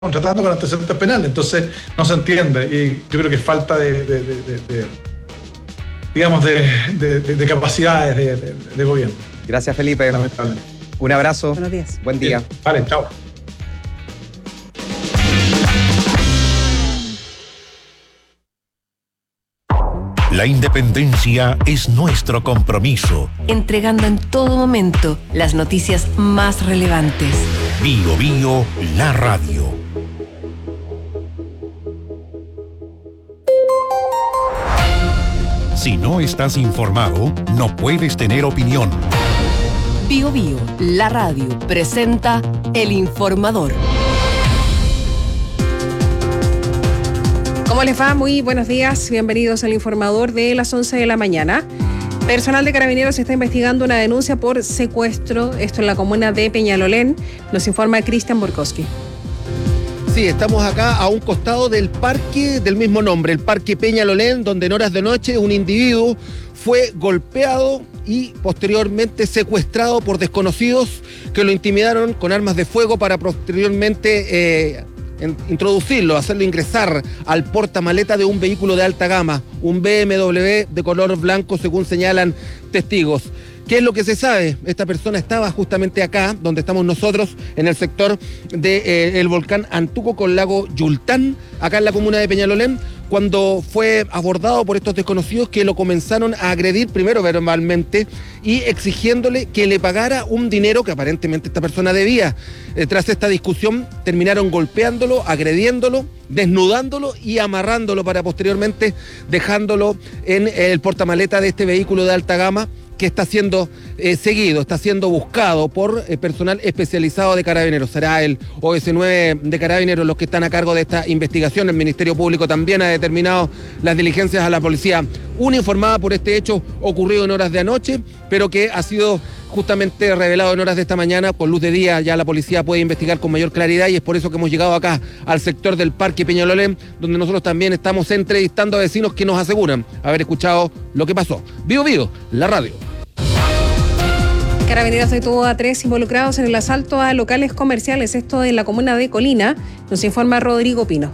contratando con antecedentes penales, entonces no se entiende, y yo creo que es falta digamos, de capacidades de gobierno. Gracias, Felipe. Un abrazo. Buenos días. Buen día. Bien. Vale, chao. La independencia es nuestro compromiso. Entregando en todo momento las noticias más relevantes. Bío Bío, la radio. Si no estás informado, no puedes tener opinión. Bío Bío, la radio, presenta El Informador. ¿Cómo les va? Muy buenos días. Bienvenidos al Informador de las 11 de la mañana. Personal de Carabineros está investigando una denuncia por secuestro, esto en la comuna de Peñalolén. Nos informa Cristian Borkowski. Sí, estamos acá a un costado del parque del mismo nombre, el Parque Peñalolén, donde en horas de noche un individuo fue golpeado y posteriormente secuestrado por desconocidos que lo intimidaron con armas de fuego para posteriormente introducirlo, hacerlo ingresar al portamaleta de un vehículo de alta gama, un BMW de color blanco, según señalan testigos. ¿Qué es lo que se sabe? Esta persona estaba justamente acá, donde estamos nosotros, en el sector del volcán Antuco con lago Yultán, acá en la comuna de Peñalolén, cuando fue abordado por estos desconocidos que lo comenzaron a agredir primero verbalmente y exigiéndole que le pagara un dinero que aparentemente esta persona debía. Tras esta discusión terminaron golpeándolo, agrediéndolo, desnudándolo y amarrándolo para posteriormente dejándolo en el portamaleta de este vehículo de alta gama que está siendo seguido, está siendo buscado por personal especializado de Carabineros. Será el OS9 de Carabineros los que están a cargo de esta investigación. El Ministerio Público también ha determinado las diligencias a la policía uniformada por este hecho ocurrido en horas de anoche, pero que ha sido justamente revelado en horas de esta mañana. Con luz de día ya la policía puede investigar con mayor claridad y es por eso que hemos llegado acá al sector del Parque Peñalolén, donde nosotros también estamos entrevistando a vecinos que nos aseguran haber escuchado lo que pasó. Bío Bío, la radio. Carabineros detuvo a 3 involucrados en el asalto a locales comerciales, esto en la comuna de Colina. Nos informa Rodrigo Pino.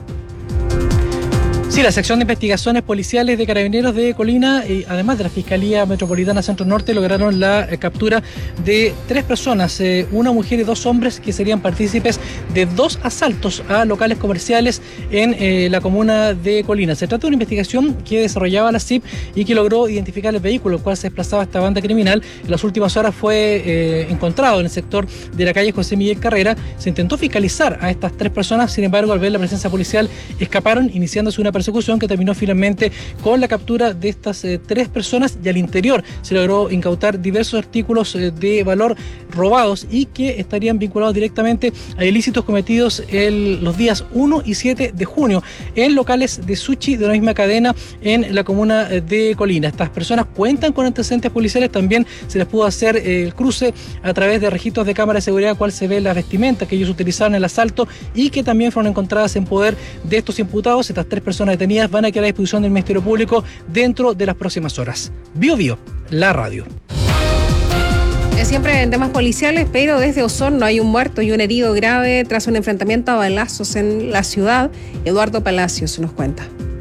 Sí, la sección de investigaciones policiales de Carabineros de Colina y además de la Fiscalía Metropolitana Centro Norte lograron la captura de 3 personas, una mujer y 2 hombres que serían partícipes de 2 asaltos a locales comerciales en la comuna de Colina. Se trata de una investigación que desarrollaba la CIP y que logró identificar el vehículo el cual se desplazaba esta banda criminal. En las últimas horas fue encontrado en el sector de la calle José Miguel Carrera. Se intentó fiscalizar a estas 3 personas, sin embargo, al ver la presencia policial escaparon, iniciándose una persecución que terminó finalmente con la captura de estas 3 personas, y al interior se logró incautar diversos artículos de valor robados y que estarían vinculados directamente a ilícitos cometidos los días 1 y 7 de junio en locales de sushi de la misma cadena en la comuna de Colina. Estas personas cuentan con antecedentes policiales, también se les pudo hacer el cruce a través de registros de cámara de seguridad, cual se ve las vestimentas que ellos utilizaron en el asalto y que también fueron encontradas en poder de estos imputados. Estas 3 personas detenidas van a quedar a disposición del Ministerio Público dentro de las próximas horas. Bío Bío, la radio. Es siempre en temas policiales, pero desde Osorno hay un muerto y un herido grave tras un enfrentamiento a balazos en la ciudad. Eduardo Palacios nos cuenta.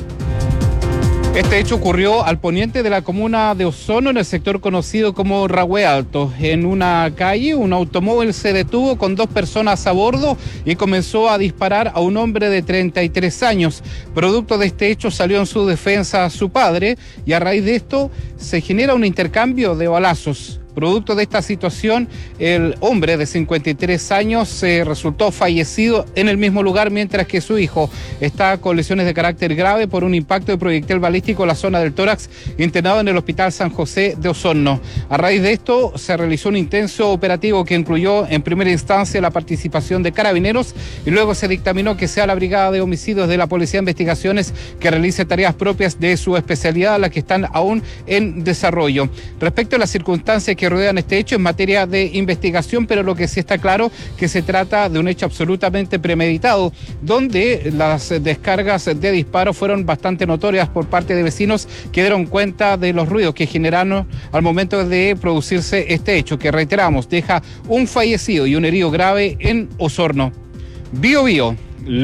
Este hecho ocurrió al poniente de la comuna de Osorno, en el sector conocido como Rahue Alto. En una calle, un automóvil se detuvo con 2 personas a bordo y comenzó a disparar a un hombre de 33 años. Producto de este hecho salió en su defensa su padre y a raíz de esto se genera un intercambio de balazos. Producto de esta situación, el hombre de 53 años resultó fallecido en el mismo lugar, mientras que su hijo está con lesiones de carácter grave por un impacto de proyectil balístico en la zona del tórax, internado en el Hospital San José de Osorno. A raíz de esto, se realizó un intenso operativo que incluyó en primera instancia la participación de Carabineros y luego se dictaminó que sea la Brigada de Homicidios de la Policía de Investigaciones que realice tareas propias de su especialidad, las que están aún en desarrollo. Respecto a las circunstancias que rodean este hecho en materia de investigación, pero lo que sí está claro que se trata de un hecho absolutamente premeditado, donde las descargas de disparos fueron bastante notorias por parte de vecinos que dieron cuenta de los ruidos que generaron al momento de producirse este hecho, que reiteramos, deja un fallecido y un herido grave en Osorno. Bío Bío,